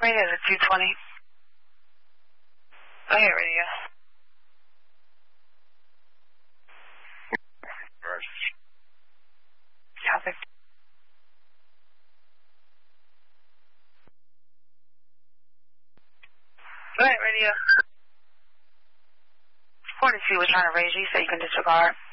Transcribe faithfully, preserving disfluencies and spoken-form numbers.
Radio is at two twenty. Go ahead, radio. Copy. Go ahead, radio. forty-two was trying to raise you, so you can disregard.